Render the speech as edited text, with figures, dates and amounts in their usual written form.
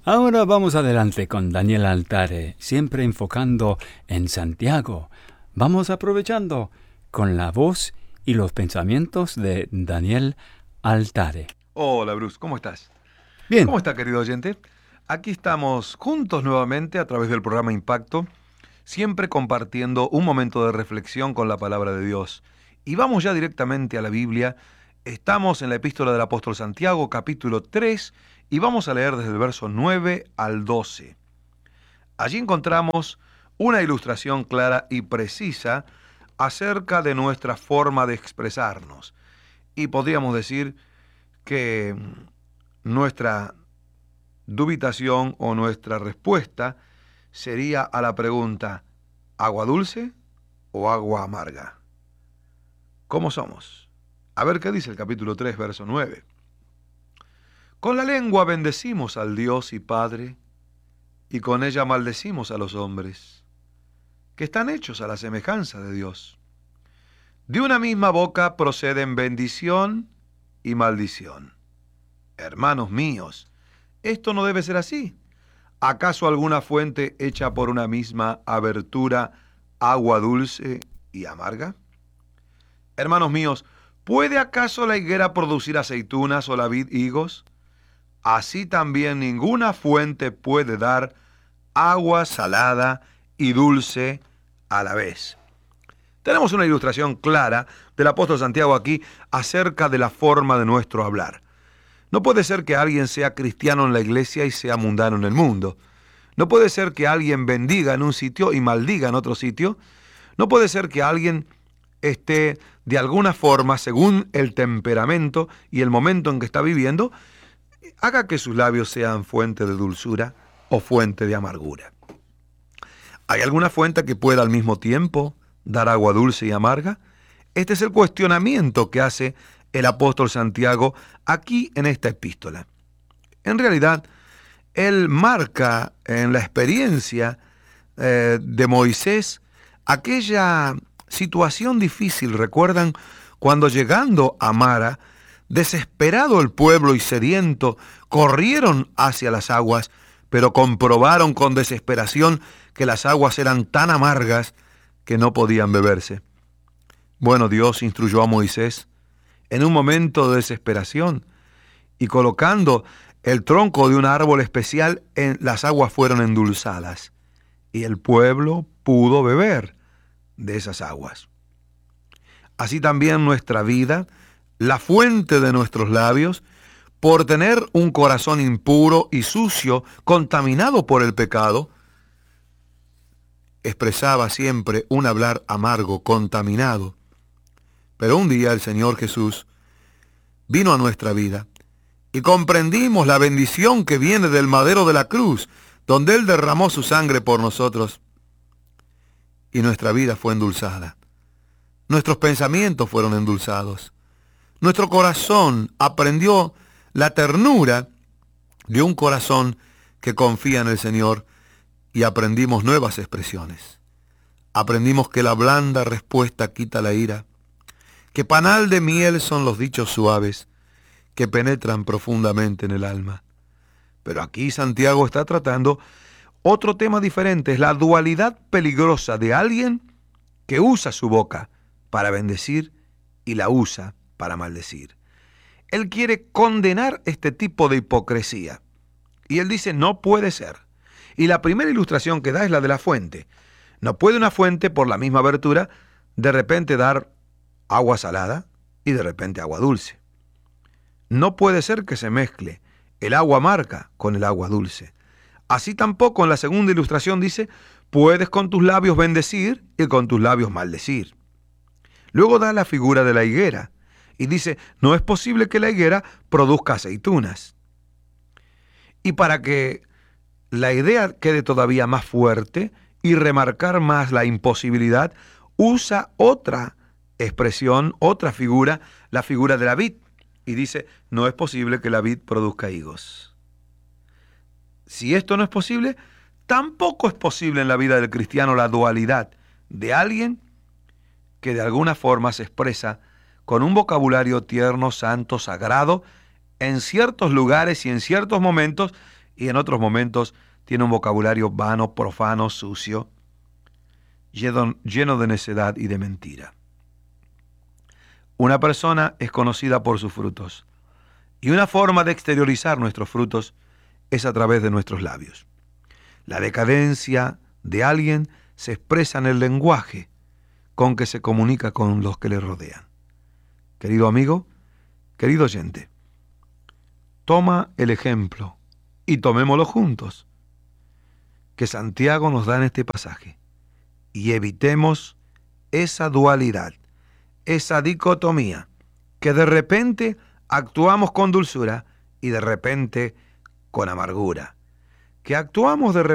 Ahora vamos adelante con Daniel Altare, siempre enfocando en Santiago. Vamos aprovechando con la voz y los pensamientos de Daniel Altare. Hola Bruce, ¿cómo estás? Bien, ¿Cómo está, querido oyente? Aquí estamos juntos nuevamente a través del programa Impacto, siempre compartiendo un momento de reflexión con la palabra de Dios. Y vamos ya directamente a la Biblia. Estamos en la epístola del apóstol Santiago, capítulo 3, y vamos a leer desde el verso 9 al 12. Allí encontramos una ilustración clara y precisa acerca de nuestra forma de expresarnos. Y podríamos decir que nuestra dubitación o nuestra respuesta sería a la pregunta: ¿agua dulce o agua amarga? ¿Cómo somos? A ver qué dice el capítulo 3, verso 9. Con la lengua bendecimos al Dios y Padre, y con ella maldecimos a los hombres, que están hechos a la semejanza de Dios. De una misma boca proceden bendición y maldición. Hermanos míos, esto no debe ser así. ¿Acaso alguna fuente hecha por una misma abertura agua dulce y amarga? Hermanos míos, ¿puede acaso la higuera producir aceitunas o la vid higos? Así también ninguna fuente puede dar agua salada y dulce a la vez. Tenemos una ilustración clara del apóstol Santiago aquí acerca de la forma de nuestro hablar. No puede ser que alguien sea cristiano en la iglesia y sea mundano en el mundo. No puede ser que alguien bendiga en un sitio y maldiga en otro sitio. No puede ser que alguien esté de alguna forma, según el temperamento y el momento en que está viviendo, haga que sus labios sean fuente de dulzura o fuente de amargura. ¿Hay alguna fuente que pueda al mismo tiempo dar agua dulce y amarga? Este es el cuestionamiento que hace el apóstol Santiago aquí en esta epístola. En realidad, él marca en la experiencia de Moisés aquella situación difícil. ¿Recuerdan cuando llegando a Mara, desesperado el pueblo y sediento, corrieron hacia las aguas, pero comprobaron con desesperación que las aguas eran tan amargas que no podían beberse? Bueno, Dios instruyó a Moisés en un momento de desesperación y colocando el tronco de un árbol especial, las aguas fueron endulzadas y el pueblo pudo beber de esas aguas. Así también nuestra vida, la fuente de nuestros labios, por tener un corazón impuro y sucio, contaminado por el pecado, expresaba siempre un hablar amargo, contaminado. Pero un día el Señor Jesús vino a nuestra vida y comprendimos la bendición que viene del madero de la cruz, donde Él derramó su sangre por nosotros. Y nuestra vida fue endulzada. Nuestros pensamientos fueron endulzados. Nuestro corazón aprendió la ternura de un corazón que confía en el Señor y aprendimos nuevas expresiones. Aprendimos que la blanda respuesta quita la ira, que panal de miel son los dichos suaves que penetran profundamente en el alma. Pero aquí Santiago está tratando otro tema diferente, es la dualidad peligrosa de alguien que usa su boca para bendecir y la usa para maldecir. Él quiere condenar este tipo de hipocresía. Y él dice, no puede ser. Y la primera ilustración que da es la de la fuente. No puede una fuente, por la misma abertura, de repente dar agua salada y de repente agua dulce. No puede ser que se mezcle el agua amarga con el agua dulce. Así tampoco en la segunda ilustración dice, puedes con tus labios bendecir y con tus labios maldecir. Luego da la figura de la higuera y dice, no es posible que la higuera produzca aceitunas. Y para que la idea quede todavía más fuerte y remarcar más la imposibilidad, usa otra expresión, otra figura, la figura de la vid. Y dice, no es posible que la vid produzca higos. Si esto no es posible, tampoco es posible en la vida del cristiano la dualidad de alguien que de alguna forma se expresa con un vocabulario tierno, santo, sagrado, en ciertos lugares y en ciertos momentos, y en otros momentos tiene un vocabulario vano, profano, sucio, lleno de necedad y de mentira. Una persona es conocida por sus frutos, y una forma de exteriorizar nuestros frutos es a través de nuestros labios. La decadencia de alguien se expresa en el lenguaje con que se comunica con los que le rodean. Querido amigo, querido oyente, toma el ejemplo y tomémoslo juntos que Santiago nos da en este pasaje y evitemos esa dualidad, esa dicotomía, que de repente actuamos con dulzura y de repente con amargura, que actuamos de